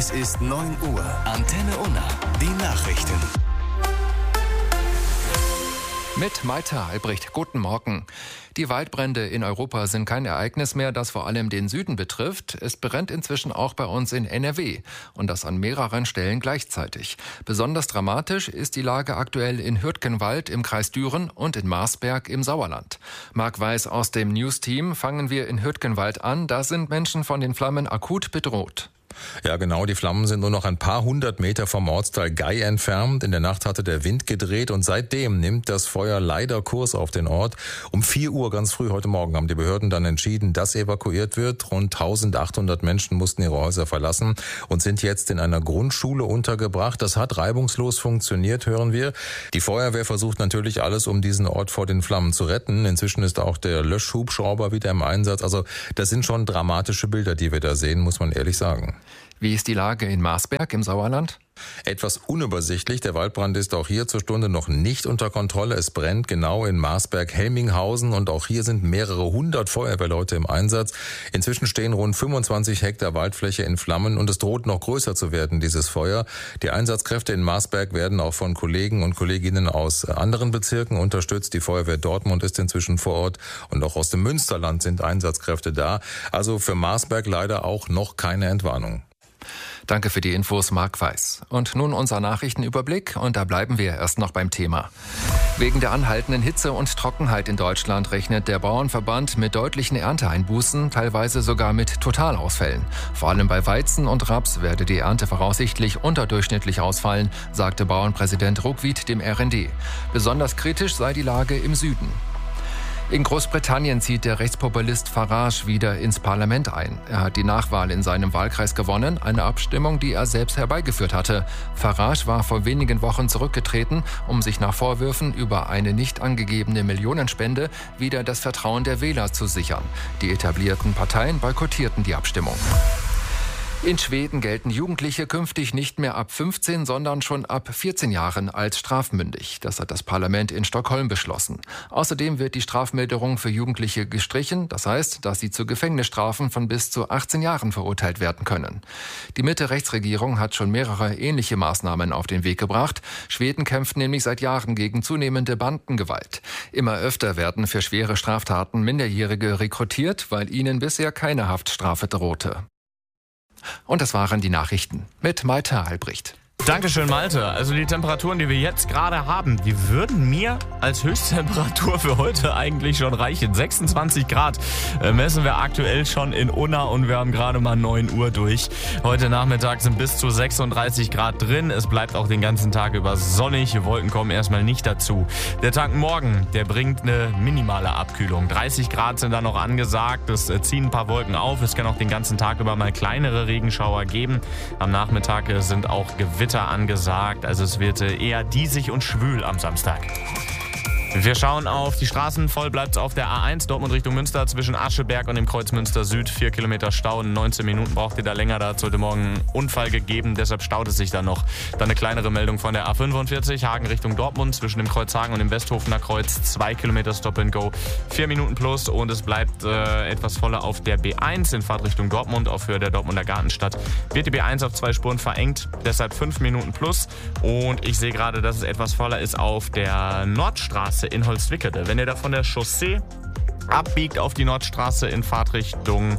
Es ist 9 Uhr. Antenne Unna. Die Nachrichten. Mit Maita Albrecht, guten Morgen. Die Waldbrände in Europa sind kein Ereignis mehr, das vor allem den Süden betrifft. Es brennt inzwischen auch bei uns in NRW und das an mehreren Stellen gleichzeitig. Besonders dramatisch ist die Lage aktuell in Hürtgenwald im Kreis Düren und in Marsberg im Sauerland. Marc Weiß aus dem News-Team. Fangen wir in Hürtgenwald an. Da sind Menschen von den Flammen akut bedroht. Ja, genau. Die Flammen sind nur noch ein paar hundert Meter vom Ortsteil Gei entfernt. In der Nacht hatte der Wind gedreht und seitdem nimmt das Feuer leider Kurs auf den Ort. Um 4 Uhr ganz früh heute Morgen haben die Behörden dann entschieden, dass evakuiert wird. Rund 1800 Menschen mussten ihre Häuser verlassen und sind jetzt in einer Grundschule untergebracht. Das hat reibungslos funktioniert, hören wir. Die Feuerwehr versucht natürlich alles, um diesen Ort vor den Flammen zu retten. Inzwischen ist auch der Löschhubschrauber wieder im Einsatz. Also das sind schon dramatische Bilder, die wir da sehen, muss man ehrlich sagen. Wie ist die Lage in Marsberg im Sauerland? Etwas unübersichtlich. Der Waldbrand ist auch hier zur Stunde noch nicht unter Kontrolle. Es brennt genau in Marsberg-Helminghausen und auch hier sind mehrere hundert Feuerwehrleute im Einsatz. Inzwischen stehen rund 25 Hektar Waldfläche in Flammen und es droht noch größer zu werden, dieses Feuer. Die Einsatzkräfte in Marsberg werden auch von Kollegen und Kolleginnen aus anderen Bezirken unterstützt. Die Feuerwehr Dortmund ist inzwischen vor Ort und auch aus dem Münsterland sind Einsatzkräfte da. Also für Marsberg leider auch noch keine Entwarnung. Danke für die Infos, Marc Weiß. Und nun unser Nachrichtenüberblick und da bleiben wir erst noch beim Thema. Wegen der anhaltenden Hitze und Trockenheit in Deutschland rechnet der Bauernverband mit deutlichen Ernteeinbußen, teilweise sogar mit Totalausfällen. Vor allem bei Weizen und Raps werde die Ernte voraussichtlich unterdurchschnittlich ausfallen, sagte Bauernpräsident Ruckwied dem RND. Besonders kritisch sei die Lage im Süden. In Großbritannien zieht der Rechtspopulist Farage wieder ins Parlament ein. Er hat die Nachwahl in seinem Wahlkreis gewonnen, eine Abstimmung, die er selbst herbeigeführt hatte. Farage war vor wenigen Wochen zurückgetreten, um sich nach Vorwürfen über eine nicht angegebene Millionenspende wieder das Vertrauen der Wähler zu sichern. Die etablierten Parteien boykottierten die Abstimmung. In Schweden gelten Jugendliche künftig nicht mehr ab 15, sondern schon ab 14 Jahren als strafmündig. Das hat das Parlament in Stockholm beschlossen. Außerdem wird die Strafmilderung für Jugendliche gestrichen. Das heißt, dass sie zu Gefängnisstrafen von bis zu 18 Jahren verurteilt werden können. Die Mitte-Rechts-Regierung hat schon mehrere ähnliche Maßnahmen auf den Weg gebracht. Schweden kämpft nämlich seit Jahren gegen zunehmende Bandengewalt. Immer öfter werden für schwere Straftaten Minderjährige rekrutiert, weil ihnen bisher keine Haftstrafe drohte. Und das waren die Nachrichten mit Maita Albrecht. Dankeschön, Malte. Also die Temperaturen, die wir jetzt gerade haben, die würden mir als Höchsttemperatur für heute eigentlich schon reichen. 26 Grad messen wir aktuell schon in Unna und wir haben gerade mal 9 Uhr durch. Heute Nachmittag sind bis zu 36 Grad drin. Es bleibt auch den ganzen Tag über sonnig. Die Wolken kommen erstmal nicht dazu. Der Tag morgen, der bringt eine minimale Abkühlung. 30 Grad sind da noch angesagt. Es ziehen ein paar Wolken auf. Es kann auch den ganzen Tag über mal kleinere Regenschauer geben. Am Nachmittag sind auch Gewitter angesagt, also es wird eher diesig und schwül am Samstag. Wir schauen auf die Straßen. Voll bleibt es auf der A1 Dortmund Richtung Münster zwischen Ascheberg und dem Kreuz Münster Süd. 4 Kilometer Stau, 19 Minuten braucht ihr da länger. Da hat es heute Morgen einen Unfall gegeben, deshalb staut es sich da noch. Dann eine kleinere Meldung von der A45 Hagen Richtung Dortmund zwischen dem Kreuz Hagen und dem Westhofener Kreuz. 2 Kilometer Stop and Go, 4 Minuten plus und es bleibt etwas voller auf der B1 in Fahrtrichtung Dortmund auf Höhe der Dortmunder Gartenstadt. Wird die B1 auf 2 Spuren verengt, deshalb 5 Minuten plus und ich sehe gerade, dass es etwas voller ist auf der Nordstraße in Holzwickede. Wenn ihr da von der Chaussee abbiegt auf die Nordstraße in Fahrtrichtung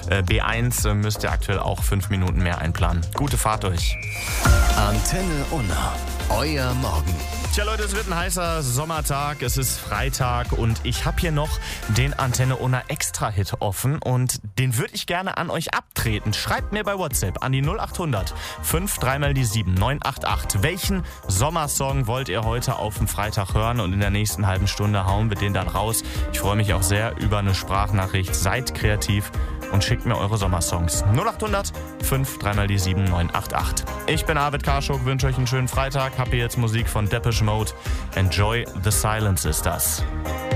B1, müsst ihr aktuell auch 5 Minuten mehr einplanen. Gute Fahrt euch. Antenne Unna. Euer Morgen. Tja Leute, es wird ein heißer Sommertag, es ist Freitag und ich habe hier noch den Antenne Unna Extra-Hit offen und den würde ich gerne an euch abtreten. Schreibt mir bei WhatsApp an die 0800 53 mal die 7 988. Welchen Sommersong wollt ihr heute auf dem Freitag hören und in der nächsten halben Stunde hauen wir den dann raus. Ich freue mich auch sehr über eine Sprachnachricht. Seid kreativ und schickt mir eure Sommersongs. 0800 53 mal die 7 988. Ich bin Arvid Karschuk, wünsche euch einen schönen Freitag. Hab hier jetzt Musik von Depeche Mode. Enjoy the Silence ist das.